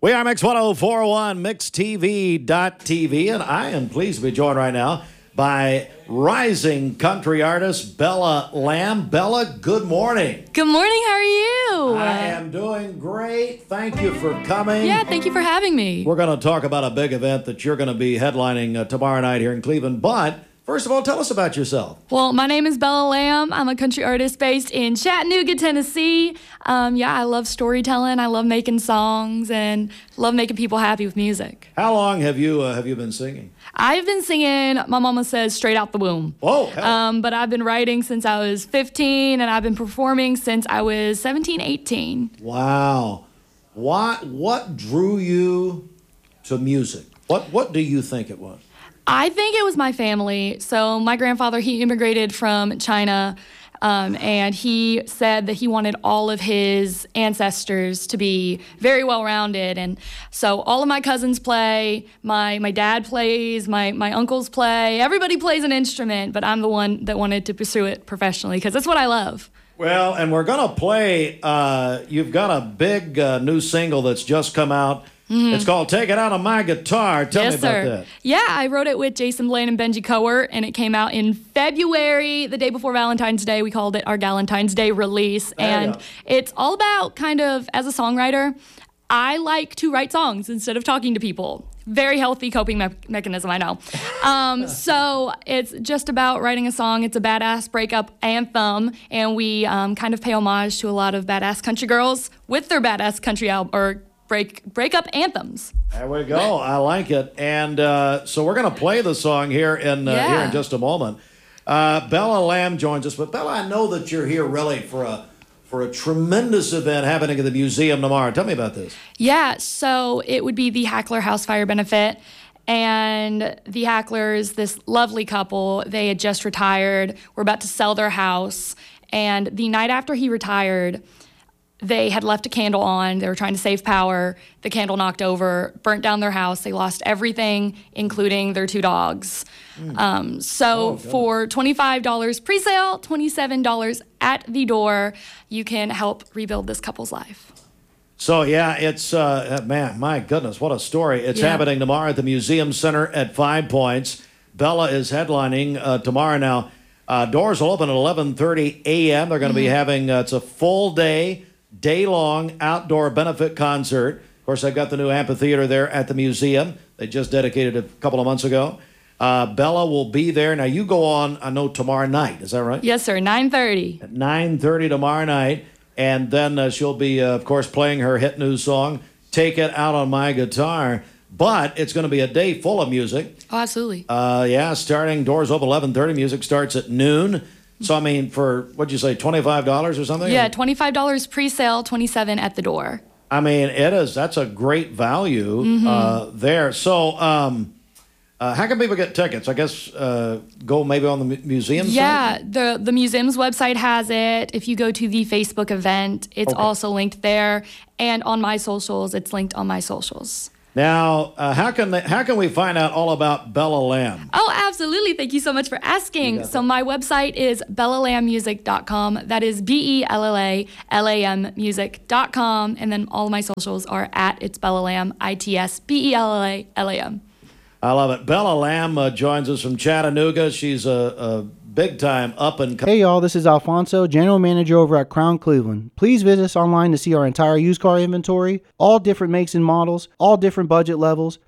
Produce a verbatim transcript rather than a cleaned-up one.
We are Mix ten forty-one, mix t v dot t v, and I am pleased to be joined right now by rising country artist Bella Lamb. Bella, good morning. Good morning. How are you? I am doing great. Thank you for coming. Yeah, thank you for having me. We're going to talk about a big event that you're going to be headlining uh, tomorrow night here in Cleveland, but first of all, tell us about yourself. Well, my name is Bella Lamb. I'm a country artist based in Chattanooga, Tennessee. Um, yeah, I love storytelling. I love making songs and love making people happy with music. How long have you uh, have you been singing? I've been singing, my mama says, straight out the womb. Oh, hell. Um, but I've been writing since I was fifteen, and I've been performing since I was seventeen, eighteen. Wow. What, what drew you to music? What, what do you think it was? I think it was my family. So my grandfather, he immigrated from China, um, and he said that he wanted all of his ancestors to be very well-rounded. And so all of my cousins play, my my dad plays, my, my uncles play. Everybody plays an instrument, but I'm the one that wanted to pursue it professionally because that's what I love. Well, and we're going to play, uh, you've got a big uh, new single that's just come out. Mm-hmm. It's called Take It Out on My Guitar. Tell yes, me about sir. that. Yeah, I wrote it with Jason Blaine and Benji Cowart, and it came out in February, the day before Valentine's Day. We called it our Galentine's Day release. There and it's all about kind of, as a songwriter, I like to write songs instead of talking to people. Very healthy coping me- mechanism, I know. Um, so it's just about writing a song. It's a badass breakup anthem, and we um, kind of pay homage to a lot of badass country girls with their badass country album or break breakup anthems. There we go. I like it. And uh, so we're going to play the song here in uh, Yeah. here in just a moment. Uh, Bella Lamb joins us, but Bella, I know that you're here really for a for a tremendous event happening at the museum tomorrow. Tell me about this. Yeah, so it would be the Hackler House Fire Benefit. And the Hacklers, this lovely couple, they had just retired, were about to sell their house. And the night after he retired, they had left a candle on. They were trying to save power. The candle knocked over, burnt down their house. They lost everything, including their two dogs. Mm. Um, so oh, for twenty-five dollars pre-sale, twenty-seven dollars at the door, you can help rebuild this couple's life. So, yeah, it's, uh, man, my goodness, what a story. It's yeah. happening tomorrow at the Museum Center at Five Points. Bella is headlining uh, tomorrow. Now, uh, doors will open at eleven thirty a.m. They're going to mm-hmm. be having, uh, it's a full day, day-long outdoor benefit concert. Of course, they've got the new amphitheater there at the museum. They just dedicated it a couple of months ago. Uh, Bella will be there. Now, you go on, I know, tomorrow night. Is that right? Yes, sir, nine thirty. At nine thirty tomorrow night. And then uh, she'll be, uh, of course, playing her hit new song, Take It Out on My Guitar. But it's going to be a day full of music. Oh, absolutely. Uh, yeah, starting, doors open eleven thirty. Music starts at noon. So, I mean, for, what'd you say, twenty-five dollars or something? Yeah, twenty-five dollars pre-sale, twenty-seven dollars at the door. I mean, it is, that's a great value mm-hmm. uh, there. So, um, uh, how can people get tickets? I guess uh, go maybe on the museum yeah, site? Yeah, the, the museum's website has it. If you go to the Facebook event, it's okay. also linked there. And on my socials, it's linked on my socials. Now, uh, how can they, how can we find out all about Bella Lamb? Oh, absolutely. Thank you so much for asking. So my website is bella lamb music dot com. That is B E L L A L A M music dot com. And then all of my socials are at It's Bella Lamb, I T S B E L L A L A M. I love it. Bella Lamb uh, joins us from Chattanooga. She's a, a big-time up-and-coming. Hey, y'all. This is Alfonso, General Manager over at Crown Cleveland. Please visit us online to see our entire used car inventory, all different makes and models, all different budget levels.